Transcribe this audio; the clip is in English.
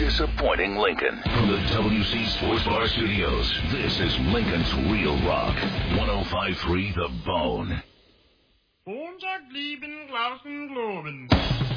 disappointing Lincoln. From the WC Sports Bar Studios, this is Lincoln's Real Rock. 105.3 The Bone. Montag, lieben, Glauben, Globen.